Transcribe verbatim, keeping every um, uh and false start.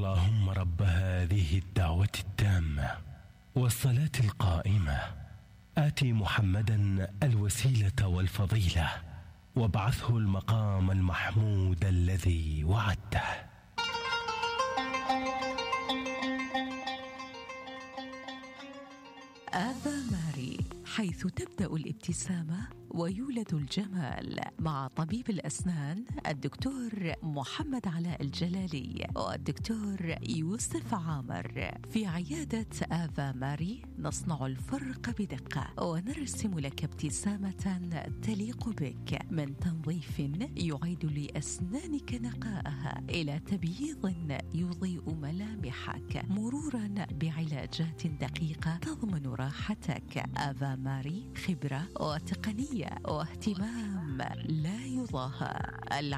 اللهم رب هذه الدعوة التامة والصلاة القائمة آتِ محمدا الوسيلة والفضيلة وابعثه المقام المحمود الذي وعدته. آفا ماري، حيث تبدأ الابتسامة ويولد الجمال، مع طبيب الأسنان الدكتور محمد علاء الجلالي والدكتور يوسف عامر. في عيادة آفا ماري نصنع الفرق بدقة ونرسم لك ابتسامة تليق بك، من تنظيف يعيد لأسنانك نقاءها إلى تبييض يضيء ملامحك، مرورا بعلاجات دقيقة تضمن راحتك. آفا ماري، خبرة وتقنية واهتمام لا يضاهى.